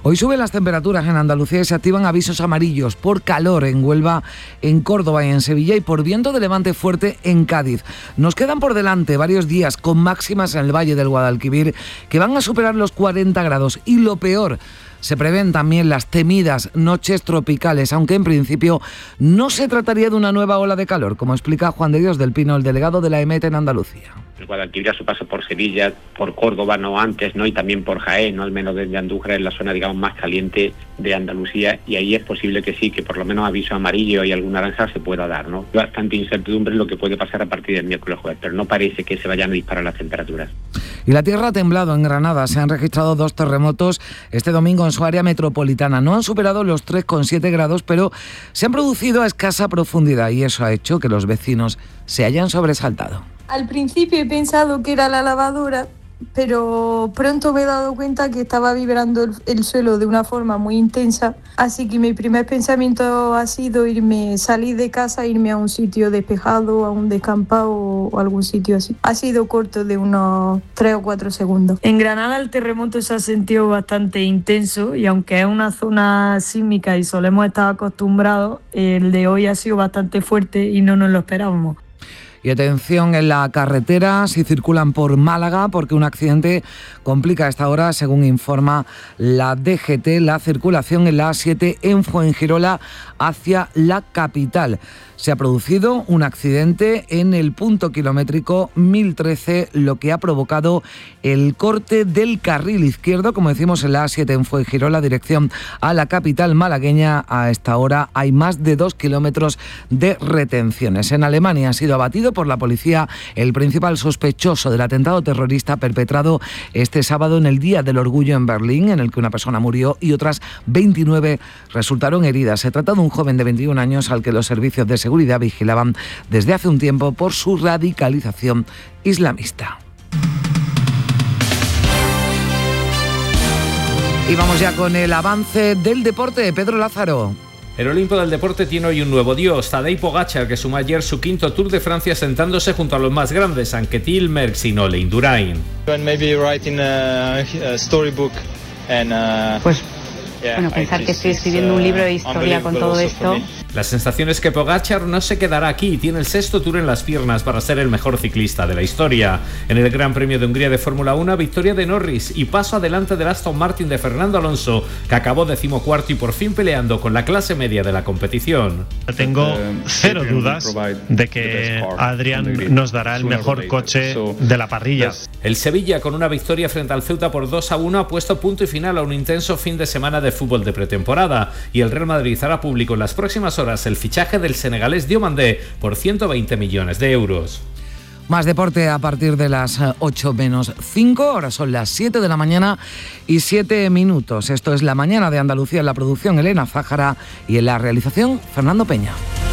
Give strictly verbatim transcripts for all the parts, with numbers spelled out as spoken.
Hoy suben las temperaturas en Andalucía y se activan avisos amarillos por calor en Huelva, en Córdoba y en Sevilla y por viento de levante fuerte en Cádiz. Nos quedan por delante varios días con máximas en el Valle del Guadalquivir que van a superar los cuarenta grados y lo peor, se prevén también las temidas noches tropicales, aunque en principio no se trataría de una nueva ola de calor, como explica Juan de Dios del Pino, el delegado de la E M E T en Andalucía. El Guadalquivir a su paso por Sevilla, por Córdoba, no antes, ¿no? Y también por Jaén, ¿no? Al menos desde Andújar, es la zona, digamos, más caliente de Andalucía, y ahí es posible que sí, que por lo menos aviso amarillo y algún naranja se pueda dar, ¿no? Bastante incertidumbre en lo que puede pasar a partir del miércoles jueves, pero no parece que se vayan a disparar las temperaturas. Y la tierra ha temblado en Granada. Se han registrado dos terremotos este domingo en su área metropolitana. No han superado los tres coma siete grados, pero se han producido a escasa profundidad y eso ha hecho que los vecinos se hayan sobresaltado. Al principio he pensado que era la lavadora, pero pronto me he dado cuenta que estaba vibrando el, el suelo de una forma muy intensa, así que mi primer pensamiento ha sido irme, salir de casa, irme a un sitio despejado, a un descampado o algún sitio así. Ha sido corto de unos tres o cuatro segundos. En Granada el terremoto se ha sentido bastante intenso y aunque es una zona sísmica y solemos estar acostumbrados, el de hoy ha sido bastante fuerte y no nos lo esperábamos. Y atención en la carretera si circulan por Málaga, porque un accidente complica a esta hora, según informa la D G T, la circulación en la A siete en Fuengirola hacia la capital. Se ha producido un accidente en el punto kilométrico mil trece, lo que ha provocado el corte del carril izquierdo, como decimos, en la A siete en Fuengirola, dirección a la capital malagueña. A esta hora hay más de dos kilómetros de retenciones. En Alemania ha sido abatido por la policía el principal sospechoso del atentado terrorista perpetrado este sábado en el Día del Orgullo en Berlín, en el que una persona murió y otras veintinueve resultaron heridas. Se trata de un joven de veintiún años al que los servicios de seguridad vigilaban desde hace un tiempo por su radicalización islamista. Y vamos ya con el avance del deporte. Pedro Lázaro. El Olimpo del deporte tiene hoy un nuevo dios, Tadej Pogačar, que sumó ayer su quinto Tour de Francia sentándose junto a los más grandes, Anquetil, Merckx y Nole Indurain. Pues bueno, pensar que estoy escribiendo un libro de historia con todo esto. La sensación es que Pogačar no se quedará aquí, tiene el sexto Tour en las piernas para ser el mejor ciclista de la historia. En el Gran Premio de Hungría de Fórmula uno, victoria de Norris y paso adelante del Aston Martin de Fernando Alonso, que acabó decimocuarto y por fin peleando con la clase media de la competición. Tengo cero dudas de que Adrián nos dará el mejor coche de la parrilla. El Sevilla, con una victoria frente al Ceuta por dos a uno, ha puesto punto y final a un intenso fin de semana de fútbol de pretemporada, y el Real Madrid hará público en las próximas horas el fichaje del senegalés Diomandé por ciento veinte millones de euros. Más deporte a partir de las ocho menos cinco, ahora son las siete de la mañana y siete minutos. Esto es La Mañana de Andalucía, en la producción Elena Zájara y en la realización Fernando Peña.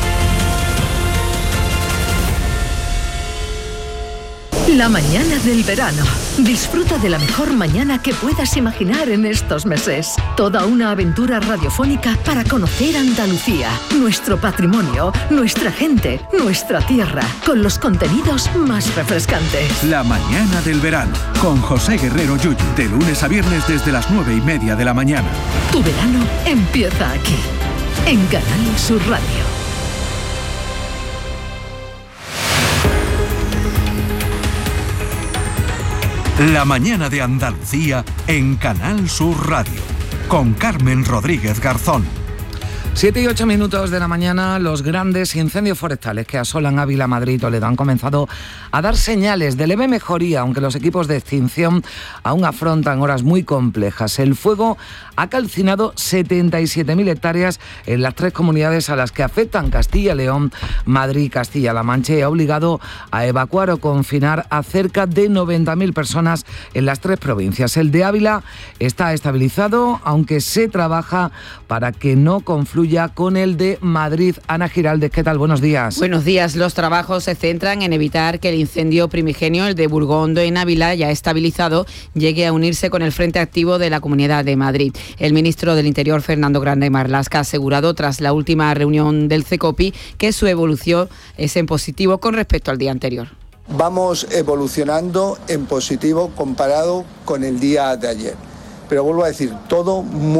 La mañana del verano. Disfruta de la mejor mañana que puedas imaginar en estos meses. Toda una aventura radiofónica para conocer Andalucía, nuestro patrimonio, nuestra gente, nuestra tierra, con los contenidos más refrescantes. La mañana del verano, con José Guerrero Yuyu, de lunes a viernes desde las nueve y media de la mañana. Tu verano empieza aquí, en Canal Sur Radio. La mañana de Andalucía en Canal Sur Radio, con Carmen Rodríguez Garzón. Siete y ocho minutos de la mañana, los grandes incendios forestales que asolan Ávila, Madrid y Toledo han comenzado a dar señales de leve mejoría, aunque los equipos de extinción aún afrontan horas muy complejas. El fuego ha calcinado setenta y siete mil hectáreas en las tres comunidades a las que afectan Castilla y León, Madrid y Castilla-La Mancha, y ha obligado a evacuar o confinar a cerca de noventa mil personas en las tres provincias. El de Ávila está estabilizado, aunque se trabaja para que no confluya con el de Madrid. Ana Giraldez, ¿qué tal? Buenos días. Buenos días. Los trabajos se centran en evitar que el incendio primigenio, el de Burgondo en Ávila, ya estabilizado, llegue a unirse con el frente activo de la Comunidad de Madrid. El ministro del Interior, Fernando Grande Marlaska, ha asegurado tras la última reunión del CECOPI que su evolución es en positivo con respecto al día anterior. Vamos evolucionando en positivo comparado con el día de ayer. Pero vuelvo a decir, todo muy